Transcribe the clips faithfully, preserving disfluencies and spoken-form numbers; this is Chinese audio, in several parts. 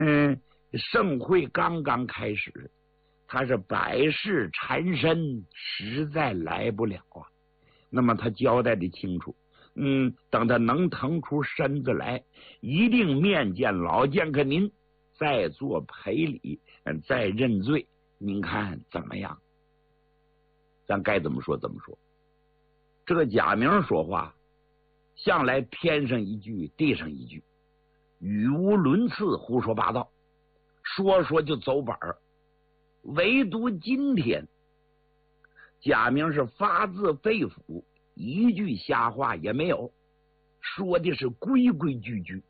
嗯，盛会刚刚开始，他是百事缠身，实在来不了啊。那么他交代的清楚，嗯，等他能腾出身子来，一定面见老剑客您，再做赔礼，再认罪，您看怎么样？咱该怎么说怎么说。这个贾明说话向来天上一句地上一句，语无伦次，胡说八道，说说就走板儿。唯独今天贾明是发自肺腑，一句瞎话也没有，说的是规规矩矩。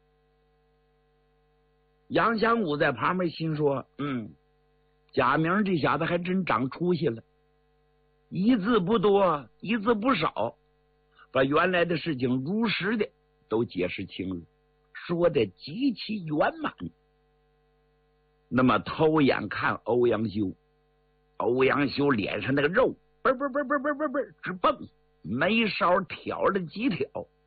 杨祥武在旁边心说，嗯，贾明这小子还真长出息了，一字不多，一字不少，把原来的事情如实的都解释清了，说的极其圆满。那么偷眼看欧阳修，欧阳修脸上那个肉嘣嘣嘣嘣嘣嘣嘣直蹦，眉梢挑了几挑。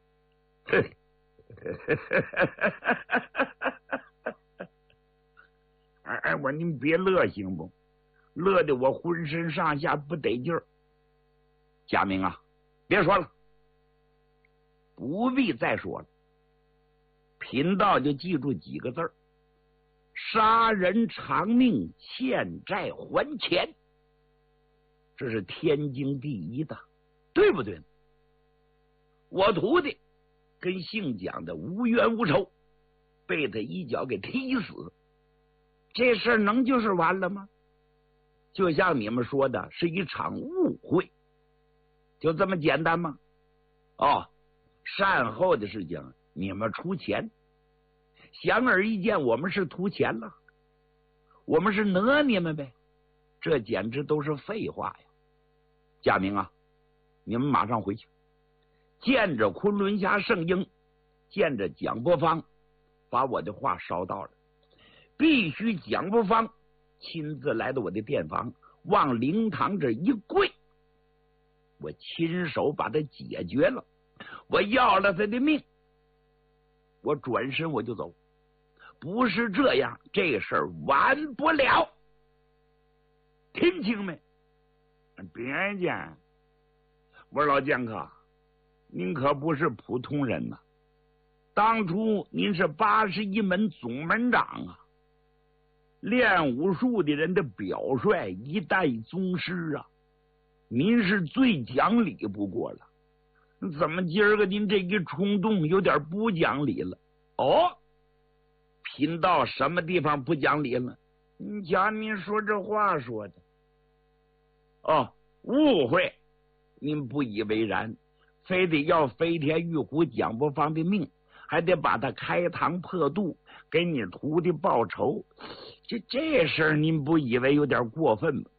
哎哎，我您别乐行不？乐的我浑身上下不得劲儿。贾明啊，别说了，不必再说了。贫道就记住几个字儿：杀人偿命，欠债还钱。这是天经地义的，对不对？我徒弟跟姓蒋的无冤无仇，被他一脚给踢死，这事儿能就是完了吗？就像你们说的，是一场误会，就这么简单吗？哦，善后的事情你们出钱，显而易见我们是图钱了，我们是讹你们呗，这简直都是废话呀！贾明啊，你们马上回去，见着昆仑侠圣婴，见着蒋伯方，把我的话捎到了，必须蒋伯方亲自来到我的店房，往灵堂这一跪，我亲手把他解决了，我要了他的命，我转身我就走。不是这样，这事儿完不了。听清没？别介，我说老剑客，您可不是普通人呐、啊！当初您是八十一门总门长啊，练武术的人的表率，一代宗师啊，您是最讲理不过了。怎么今儿个您这一冲动，有点不讲理了？哦。贫道什么地方不讲理了？你瞧您说这话说的，哦，误会，您不以为然，非得要飞天玉虎蒋伯方的命，还得把他开膛破肚，给你徒弟报仇，这这事儿您不以为有点过分吗？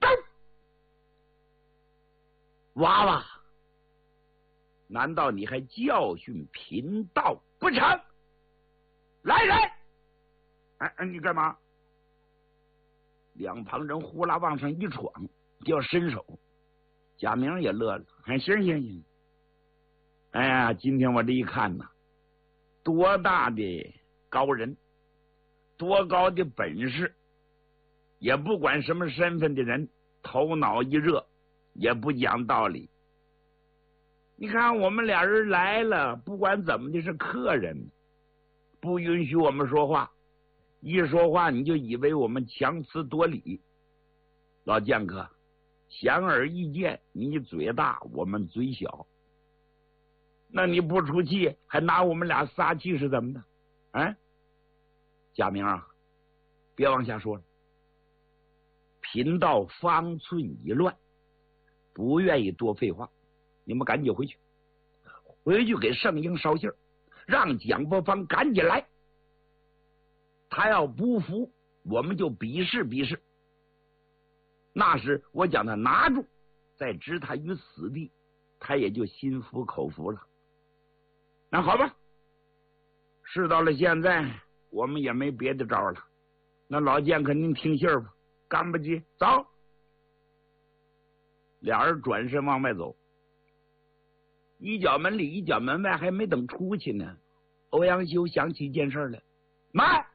娃娃，难道你还教训贫道不成？来人！哎哎，你干嘛？两旁人呼啦往上一闯，就要伸手。贾明也乐了，哎，行行行。哎呀，今天我这一看呐，多大的高人，多高的本事，也不管什么身份的人，头脑一热，也不讲道理。你看我们俩人来了，不管怎么的是客人，不允许我们说话，一说话你就以为我们强词夺理。老剑客，显而易见，你嘴大，我们嘴小，那你不出气，还拿我们俩撒气是怎么的？哎，贾明啊，别往下说了。贫道方寸已乱，不愿意多废话，你们赶紧回去，回去给圣婴捎信儿，让蒋伯方赶紧来。他要不服，我们就比试比试。那时我将他拿住，再置他于死地，他也就心服口服了。那好吧，事到了现在，我们也没别的招了。那老剑客您听信儿吧，干不急，走。俩人转身往外走，一脚门里一脚门外，还没等出去呢，欧阳修想起一件事来，慢。